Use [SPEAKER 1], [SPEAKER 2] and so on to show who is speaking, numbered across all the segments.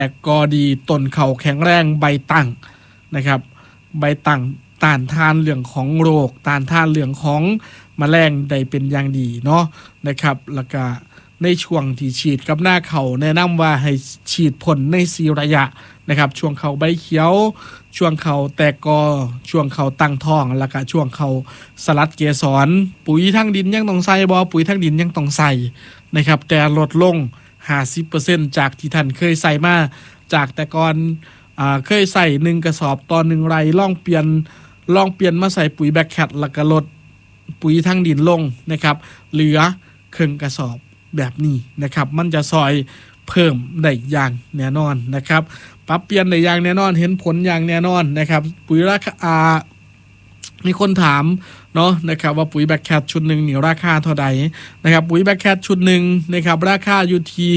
[SPEAKER 1] กอดีต้นเขาแข็งแรงใบตั้งนะครับใบตั้งต้านทานเรื่องของโรคต้านทานเรื่องของแมลงได้เป็นอย่างดีเนาะนะครับแล้วก็ในช่วงที่ฉีดกับหน้าเขาแนะนำว่าให้ฉีดพ่นใน4ระยะนะครับช่วงเขาใบเขียวช่วงเขาแตกกอช่วงเขาตั้งท้องแล้วก็ช่วงเขาสลัดเกสรปุ๋ยทางดินยังต้องใส่บ่ปุ๋ยทางดินยังต้องใส่นะครับแต่ลดลง 50% จากที่ท่านเคยใส่มาจากแต่ก่อนเคยใส่1กระสอบต่อ1ไร่ลองเปลี่ยนมาใส่ปุ๋ยแบคแคทแล้วก็ลดปุ๋ยทางดินลงนะครับเหลือครึ่งกระสอบแบบนี้นะครับมันจะซอยเพิ่มได้อย่างแน่นอนนะครับปรับเปลี่ยนได้อย่างแน่นอนเห็นผลอย่างแน่นอนนะครับปุ๋ยราคามีคนถามเนาะนะครับว่าปุ๋ยแบคแคทชุดหนึ่งนี่ราคาเท่าใดนะครับปุ๋ยแบคแคทชุดหนึ่งนะครับราคาอยู่ที่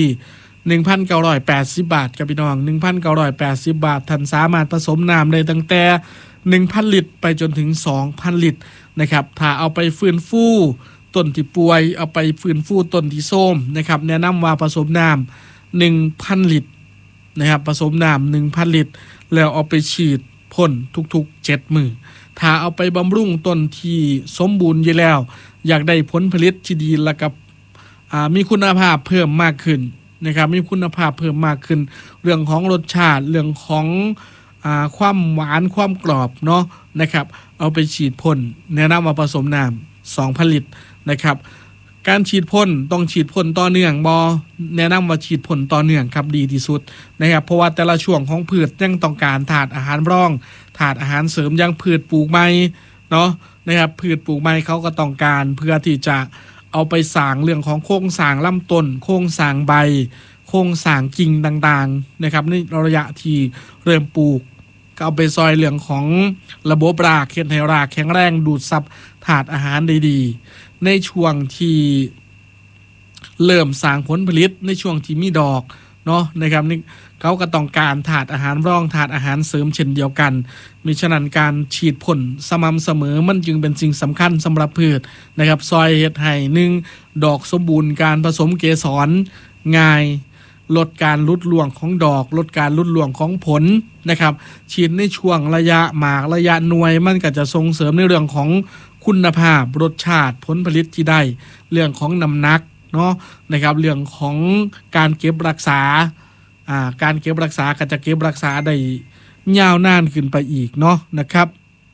[SPEAKER 1] 1,980 บาทครับพี่น้อง 1,980 บาทท่านสามารถผสมน้ำได้ตั้งแต่ 1,000 ลิตรไปจนถึง 2,000 ลิตรนะครับถ้าเอาไปฟื้นฟูต้นที่ป่วยเอาไปฟื้นฟูต้นที่โทรมนะครับแนะนำว่าผสมน้ำ 1,000 ลิตรนะครับผสมน้ำ 1,000 ลิตรแล้วเอาไปฉีดพ่นทุกๆ 7 มื้อถ้าเอาไปบำรุงต้นที่สมบูรณ์อยู่แล้วอยากได้ผลผลิตที่ดีแล้วก็มีคุณภาพเพิ่มมากขึ้นนะครับมีคุณภาพเพิ่มมากขึ้นเรื่องของรสชาติเรื่องของความหวานความกรอบเนาะนะครับเอาไปฉีดพ่นแนะนำว่าผสมน้ำ 2,000 ลิตรนะครับการฉีดพ่นต้องฉีดพ่นต่อเนื่องแนะนำว่าฉีดพ่นต่อเนื่องครับดีที่สุดนะครับเพราะว่าแต่ละช่วงของพืชยังต้องการถาดอาหารรองถาดอาหารเสริมยังพืชปลูกใหม่เนาะนะครับพืชปลูกใหม่เขาก็ต้องการเพื่อที่จะเอาไปสร้างเรื่องของโครงสร้างลำต้นโครงสร้างใบโครงสร้างกิ่งต่างๆนะครับในระยะที่เริ่มปลูกก็เอาไปซอยเรื่องของระบบรากเฮ็ดให้รากแข็งแรงดูดซับถาดอาหารได้ดีในช่วงที่เริ่มสร้างผลผลิตในช่วงที่มีดอกเนาะนะครับนี่เขาก็ต้องการถาดอาหารรองถาดอาหารเสริมเช่นเดียวกันมิฉะนั้นการฉีดพ่นสม่ำเสมอมันจึงเป็นสิ่งสำคัญสำหรับพืชนะครับซอยเฮ็ดให้1ดอกสมบูรณ์การผสมเกสรง่ายลดการหลุดร่วงของดอกลดการหลุดร่วงของผลนะครับฉีดในช่วงระยะหมากระยะหน่วยมันก็จะส่งเสริมในเรื่องของคุณภาพรสชาติผลผลิตที่ได้เรื่องของน้ำหนักเนาะนะครับเรื่องของการเก็บรักษาการเก็บรักษาก็จะเก็บรักษาได้ยาวนานขึ้นไปอีกเนาะนะครับ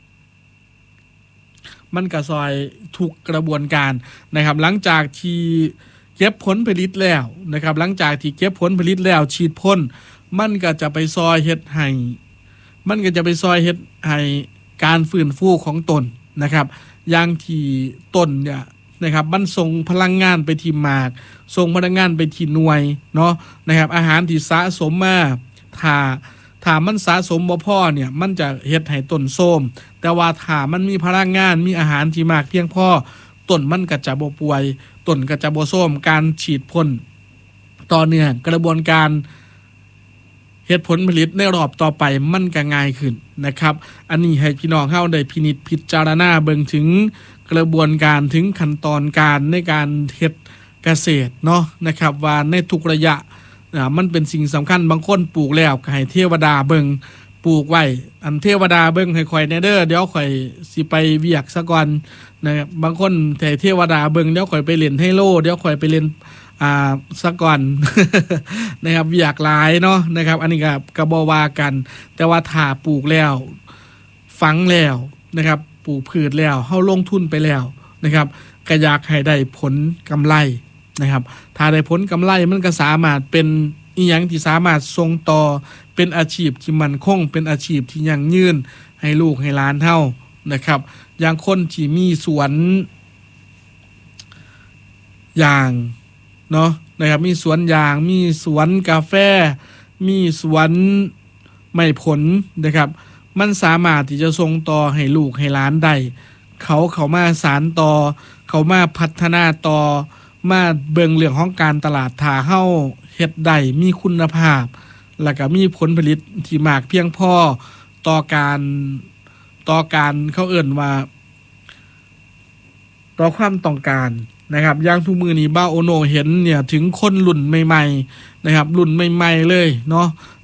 [SPEAKER 1] มันก็ซอยทุกกระบวนการนะครับหลังจากที่เก็บผลผลิตแล้วนะครับหลังจากที่เก็บผลผลิตแล้วฉีดพ่นมันก็จะไปซอยเฮ็ดให้การฟื้นฟูของต้นนะครับอย่างที่ต้นเนี่ยนะครับมันส่งพลังงานไปที่หมากส่งพลังงานไปที่หน่วยเนาะนะครับอาหารที่สะสมมาถ้ามันสะสมบ่พอเนี่ยมันจะเฮ็ดให้ต้นโทรมแต่ว่าถ้ามันมีพลังงานมีอาหารที่มากเพียงพอต้นมันก็จะบ่ป่วยต้นก็จะบ่โทรมการฉีดพ่นต่อเนื่องกระบวนการเฮ็ดผลผลิตในรอบต่อไปมันก็ง่ายขึ้นนะครับอันนี้ให้พี่น้องเฮาได้พินิจพิจารณาเบิ่งถึงกระบวนการถึงขั้นตอนการในการเฮ็ดเกษตรเนาะนะครับว่าในทุกระยะมันเป็นสิ่งสำคัญบางคนปลูกแล้วก็ให้เทวดาเบิ่งปลูกไว้อันเทวดาเบิ่งให้ข่อยแน่เด้อเดี๋ยวข่อยสิไปเวียกซะก่อนนะครับบางคนเทวดาเบิ่งเดี๋ยวข่อยไปเล่นไฮโลเดี๋ยวข่อยไปเล่นซะก่อน นะครับอยากหลายเนาะนะครับอันนี้ก็บ่ว่ากันแต่ว่าถ้าปลูกแล้วฝังแล้วนะครับปลูกพืชแล้วเฮาลงทุนไปแล้วนะครับก็อยากให้ได้ผลกำไรนะครับถ้าได้ผลกำไรมันก็สามารถเป็นอีหยังที่สามารถส่งต่อเป็นอาชีพที่มั่นคงเป็นอาชีพที่ยั่งยืนให้ลูกให้หลานเฮานะครับอย่างคนที่มีสวนยางเนาะนะครับมีสวนยางมีสวนกาแฟมีสวนไม้ผลนะครับมันสามารถที่จะส่งต่อให้ลูกให้หลานได้เขามาสานต่อเขามาพัฒนาต่อมาเบิ่งเรื่องของการตลาดถ้าเฮาเฮ็ดได้มีคุณภาพแล้วก็มีผลผลิตที่มากเพียงพอต่อการเขาเอิ้นว่าต่อความต้องการนะครับอย่างทุกมือนี้บ้าโอโนเห็นเนี่ยถึงคนรุ่นใหม่ๆนะครับรุ่นใหม่ๆเลยเนาะ